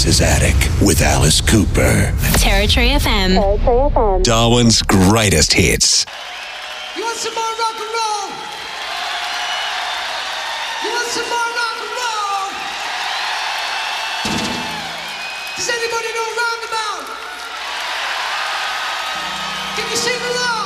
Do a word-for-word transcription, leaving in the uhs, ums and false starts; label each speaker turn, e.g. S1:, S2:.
S1: Alice's Attic with Alice Cooper.
S2: Territory F M.
S3: Territory F M.
S1: Darwin's greatest hits.
S4: You want some more rock and roll? You want some more rock and roll? Does anybody know Roundabout? Can you sing along?